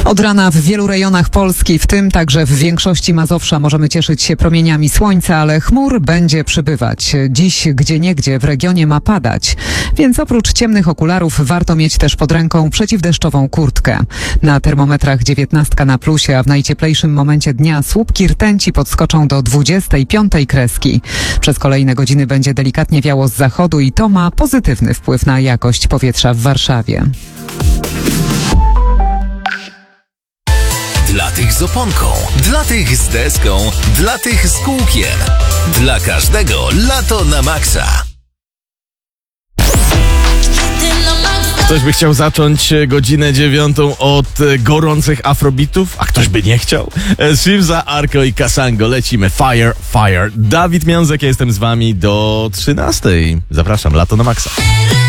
Od rana w wielu rejonach Polski, w tym także w większości Mazowsza, możemy cieszyć się promieniami słońca, ale chmur będzie przybywać. Dziś gdzieniegdzie w regionie ma padać, więc oprócz ciemnych okularów warto mieć też pod ręką przeciwdeszczową kurtkę. Na termometrach 19 na plusie, a w najcieplejszym momencie dnia słupki rtęci podskoczą do 25 kreski. Przez kolejne godziny będzie delikatnie wiało z zachodu i to ma pozytywny wpływ na jakość powietrza w Warszawie. Dla tych z oponką, dla tych z deską, dla tych z kółkiem. Dla każdego lato na maksa. Ktoś by chciał zacząć godzinę 9 od gorących afrobitów, a ktoś by nie chciał. Shivza, Arko i Kasango. Lecimy. Fire, fire. Dawid Miązek, ja jestem z wami do 13. Zapraszam, lato na maksa.